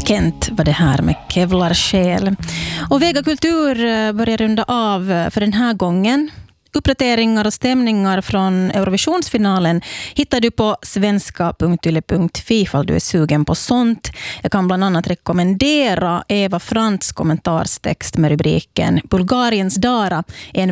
Kent var det här med Kevlar själ. Och Vega Kultur börjar runda av för den här gången. Uppdateringar och stämningar från Eurovisionsfinalen hittar du på svenska.yle.fi ifall du är sugen på sånt. Jag kan bland annat rekommendera Eva Frants kommentarstext med rubriken Bulgariens Dara, en